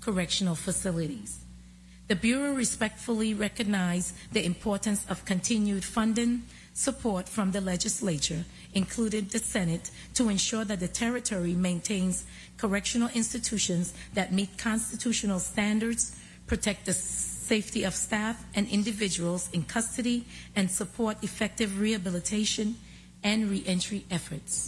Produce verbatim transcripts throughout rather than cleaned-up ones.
correctional facilities. The Bureau respectfully recognizes the importance of continued funding support from the legislature, including the Senate, to ensure that the territory maintains correctional institutions that meet constitutional standards, protect the safety of staff and individuals in custody, and support effective rehabilitation and reentry efforts.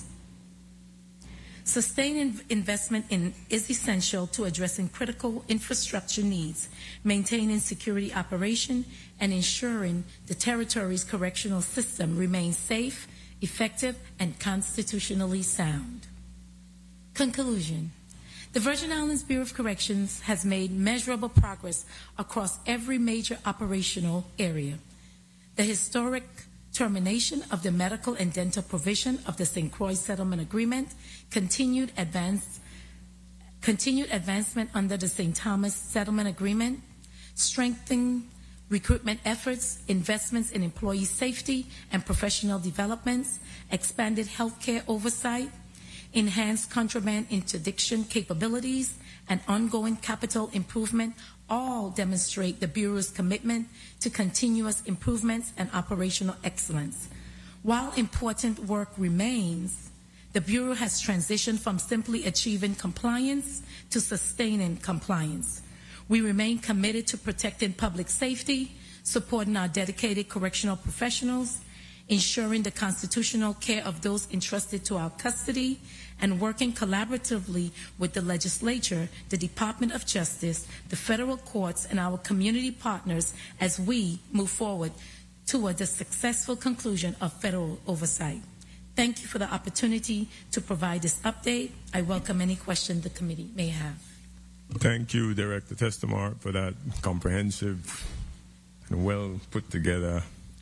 Sustained investment in is essential to addressing critical infrastructure needs, maintaining security operation, and ensuring the territory's correctional system remains safe, effective, and constitutionally sound. Conclusion. The Virgin Islands Bureau of Corrections has made measurable progress across every major operational area. The historic termination of the medical and dental provision of the Saint Croix Settlement Agreement, continued, advance, continued advancement under the Saint Thomas Settlement Agreement, strengthening recruitment efforts, investments in employee safety and professional developments, expanded healthcare oversight, enhanced contraband interdiction capabilities, and ongoing capital improvement all demonstrate the Bureau's commitment to continuous improvements and operational excellence. While important work remains, the Bureau has transitioned from simply achieving compliance to sustaining compliance. We remain committed to protecting public safety, supporting our dedicated correctional professionals, ensuring the constitutional care of those entrusted to our custody, and working collaboratively with the legislature, the Department of Justice, the federal courts, and our community partners as we move forward toward the successful conclusion of federal oversight. Thank you for the opportunity to provide this update. I welcome any question the committee may have. Thank you, Director Testamar, for that comprehensive and well put together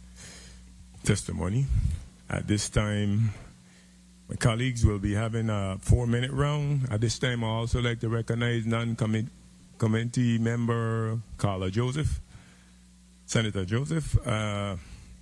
testimony. At this time, my colleagues will be having a four-minute round. At this time, I also like to recognize non-committee member Carla Joseph, Senator Joseph. Uh,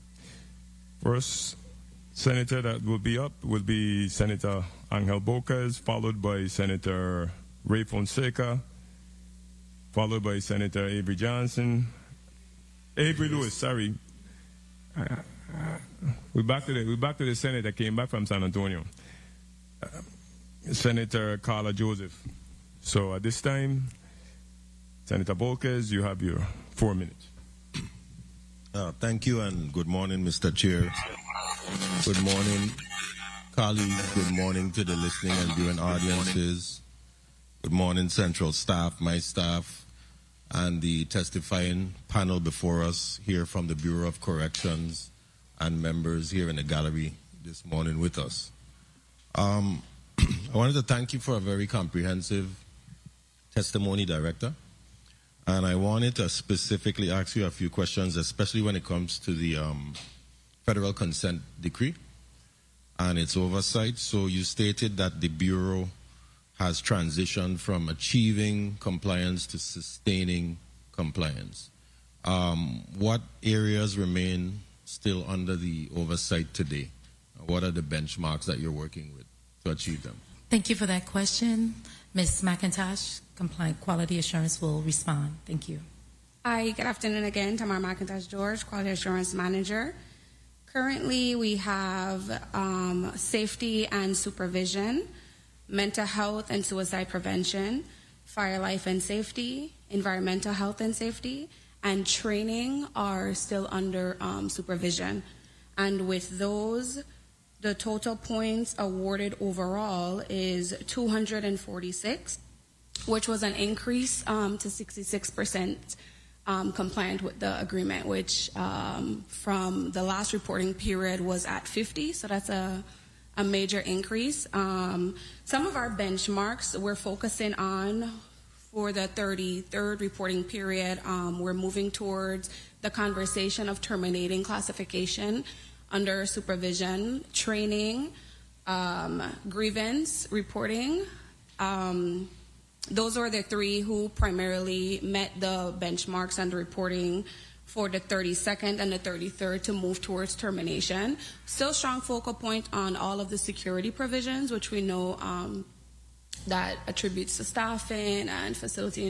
first senator that will be up will be Senator Angel Bocas, followed by Senator Ray Fonseca, followed by Senator Avery Johnson. Avery Lewis, sorry. Uh, Uh, we're back to the we're back to the Senate that came back from San Antonio. Uh, Senator Carla Joseph. So at this time, Senator Bocas, you have your four minutes. Uh, thank you and good morning, Mister Chair. Good morning, colleagues. Good morning to the listening and viewing audiences. Good morning, Central staff, my staff, and the testifying panel before us here from the Bureau of Corrections, and members here in the gallery this morning with us. Um, I wanted to thank you for a very comprehensive testimony, Director. And I wanted to specifically ask you a few questions, especially when it comes to the um, federal consent decree and its oversight. So you stated that the Bureau has transitioned from achieving compliance to sustaining compliance. Um, what areas remain still under the oversight today? What are the benchmarks that you're working with to achieve them? Thank you for that question. Miz McIntosh, Compliant Quality Assurance, will respond. Thank you. Hi, good afternoon again. Tamara McIntosh George, Quality Assurance Manager. Currently, we have um, safety and supervision, mental health and suicide prevention, fire, life and safety, environmental health and safety, and training are still under um, supervision. And with those, the total points awarded overall is two hundred forty-six, which was an increase um, to sixty-six percent um, compliant with the agreement, which um, from the last reporting period was at fifty, so that's a, a major increase. Um, some of our benchmarks we're focusing on for the thirty-third reporting period, um, we're moving towards the conversation of terminating classification under supervision, training, um, grievance reporting. Um, those are the three who primarily met the benchmarks under reporting for the thirty-second and the thirty-third to move towards termination. Still strong focal point on all of the security provisions, which we know um, that attributes to staffing and facility